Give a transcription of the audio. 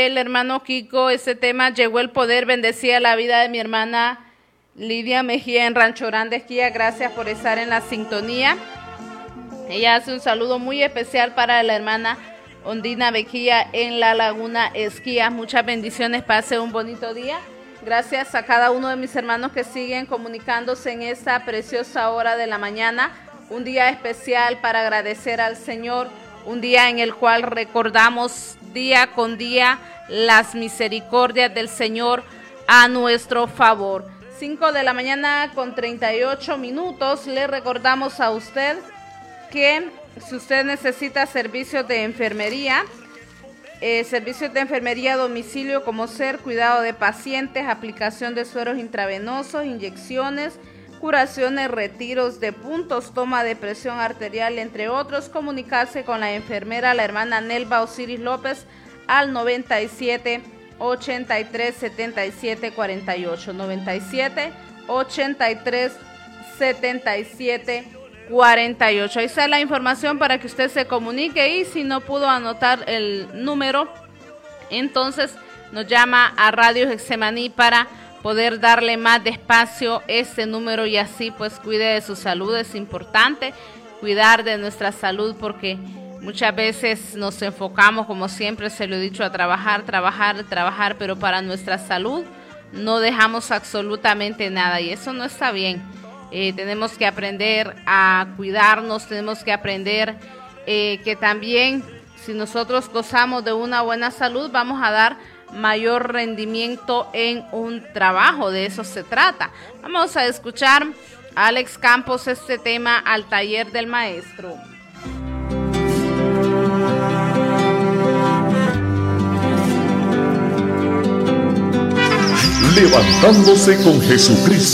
El hermano Kiko, este tema, llegó el poder, bendecía la vida de mi hermana Lidia Mejía en Rancho Grande, Esquía. Gracias por estar en la sintonía. Ella hace un saludo muy especial para la hermana Ondina Mejía en La Laguna, Esquía. Muchas bendiciones, pase un bonito día. Gracias a cada uno de mis hermanos que siguen comunicándose en esta preciosa hora de la mañana. Un día especial para agradecer al Señor, un día en el cual recordamos día con día las misericordias del Señor a nuestro favor. 5 de la mañana con 38 minutos. Le recordamos a usted que si usted necesita servicios de enfermería a domicilio como ser cuidado de pacientes, aplicación de sueros intravenosos, inyecciones, curaciones, retiros de puntos, toma de presión arterial, entre otros, comunicarse con la enfermera, la hermana Nelva Osiris López, al 97 83 77 48, 97 83 77 48. Ahí está la información para que usted se comunique, y si no pudo anotar el número, entonces nos llama a Radio Getsemaní para poder darle más despacio este número, y así pues cuide de su salud. Es importante cuidar de nuestra salud porque muchas veces nos enfocamos, como siempre se lo he dicho, a trabajar, pero para nuestra salud no dejamos absolutamente nada, y eso no está bien. Tenemos que aprender a cuidarnos, tenemos que aprender que también si nosotros gozamos de una buena salud vamos a dar mayor rendimiento en un trabajo. De eso se trata. Vamos a escuchar a Alex Campos este tema, Al Taller del Maestro. Levantándose con Jesucristo.